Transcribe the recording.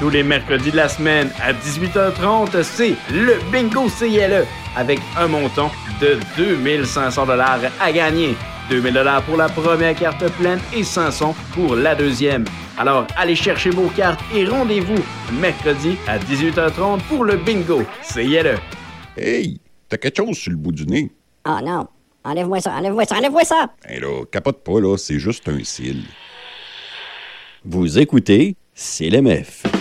Tous les mercredis de la semaine à 18h30, c'est le Bingo CILE avec un montant de 2500 $ à gagner. 2000 $ pour la première carte pleine et 500 pour la deuxième. Alors, allez chercher vos cartes et rendez-vous mercredi à 18h30 pour le Bingo CILE. Hey, t'as quelque chose sur le bout du nez? Oh non, enlève-moi ça, enlève-moi ça, enlève-moi ça! Hey là, capote pas, là, c'est juste un cil. Vous écoutez CILMF.